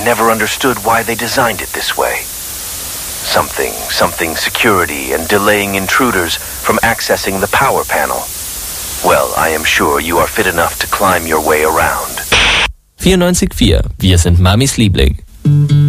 never understood why they designed it this way. Something security and delaying intruders from accessing the power panel. Well, I am sure you are fit enough to climb your way around. 94.4. Wir sind Mamis Liebling.